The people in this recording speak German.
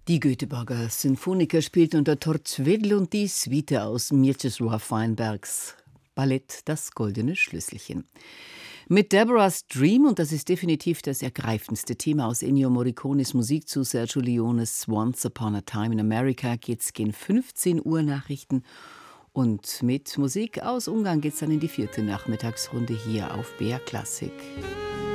Die Göteborger Sinfoniker spielten unter Tortvedlo die Suite aus Mieczysław Weinbergs Ballett Das goldene Schlüsselchen. Mit Deborah's Dream, und das ist definitiv das ergreifendste Thema aus Ennio Morricones Musik zu Sergio Leones Once Upon a Time in America, geht's gegen 15 Uhr Nachrichten. Und mit Musik aus Ungarn geht's dann in die 4. Nachmittagsrunde hier auf BR Klassik.